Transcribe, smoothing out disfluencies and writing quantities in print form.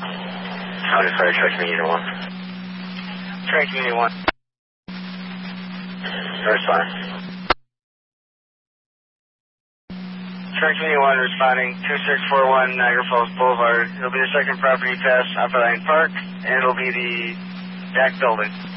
County Fire Truck Community 1. Train Community 1. Respond. Train Community 1 responding 2641 Niagara Falls Boulevard. It'll be the second property past Upper Line Park, and it'll be the back building.